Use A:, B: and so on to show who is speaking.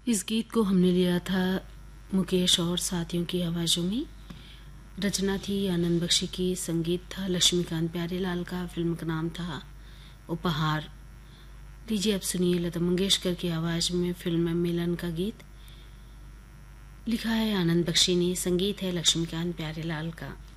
A: इस गीत को हमने लिया था मुकेश और साथियों की आवाज़ों में। रचना थी आनंद बख्शी की, संगीत था लक्ष्मीकांत प्यारेलाल का, फिल्म का नाम था उपहार। लीजिए अब सुनिए लता मंगेशकर की आवाज़ में फिल्म मिलन का गीत। लिखा है आनंद बख्शी ने, संगीत है लक्ष्मीकांत प्यारेलाल का।